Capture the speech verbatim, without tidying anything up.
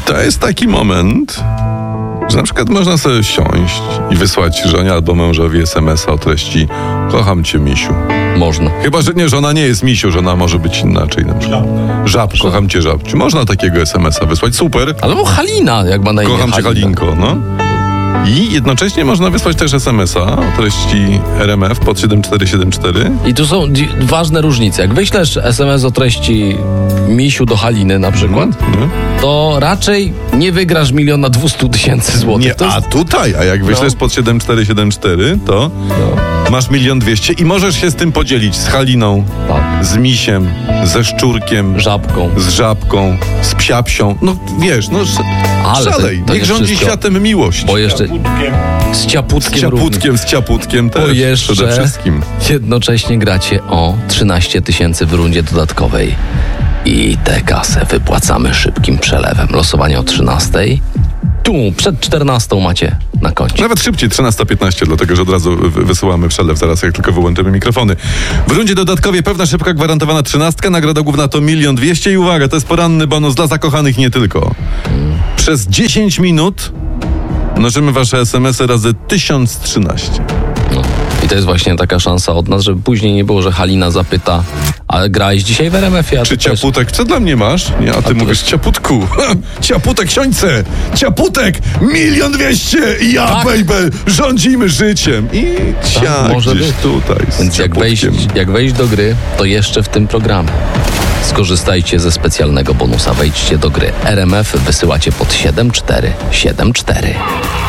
to jest taki moment, że na przykład można sobie siąść i wysłać żonie albo mężowi es em es a o treści: kocham cię, misiu. Można. Chyba, że nie, żona nie jest misiu, żona może być inaczej na przykład. Żab, kocham cię, żabciu. Można takiego es em es a wysłać, super. Albo Halina, jak ma na imię. Kocham cię, Halina. Halinko, no. I jednocześnie można wysłać też es em es a o treści er em ef pod siedem cztery siedem cztery. I tu są dzi- ważne różnice. Jak wyślesz es em es o treści misiu do Haliny na przykład, Mhm. to raczej nie wygrasz miliona dwustu tysięcy złotych. Nie, To jest... a tutaj, a jak wyślesz pod siedem cztery siedem cztery, to No, masz milion dwieście i możesz się z tym podzielić z Haliną, tak. z misiem, ze szczurkiem, Żabką. z żabką, z psiapsią. No wiesz, no sz- Ale to- szalej. to Niech nie rządzi wszystko. światem miłość. Bo jeszcze z Z ciaputkiem również. ciaputkiem, z ciaputkiem Bo też jeszcze przede wszystkim. jednocześnie gracie o trzynaście tysięcy w rundzie dodatkowej. I tę kasę wypłacamy szybkim przelewem. Losowanie o trzynastej. Tu, przed czternastą macie na koncie. Nawet szybciej, trzynaста piętnaście, dlatego że od razu wy- wysyłamy przelew zaraz, jak tylko wyłączymy mikrofony. W rundzie dodatkowej pewna szybka gwarantowana trzynastka, nagroda główna to milion dwieście i uwaga, to jest poranny bonus dla zakochanych nie tylko. Przez dziesięć minut mnożymy wasze es em es y razy tysiąc trzynaście. No. I to jest właśnie taka szansa od nas, żeby później nie było, że Halina zapyta: ale grałeś dzisiaj w er em efie? A Czy to też- ciaputek? Co dla mnie masz? Nie, a ty to mówisz jest- ciaputku. Ciaputek, siądźce! Ciaputek! Milion dwieście! I ja, Tak. baby! Rządzimy życiem! I ciak może gdzieś być. tutaj z Więc jak wejść, ciaputkiem. jak wejść do gry, to jeszcze w tym programie. Skorzystajcie ze specjalnego bonusa. Wejdźcie do gry er em ef, wysyłacie pod siedem cztery siedem cztery.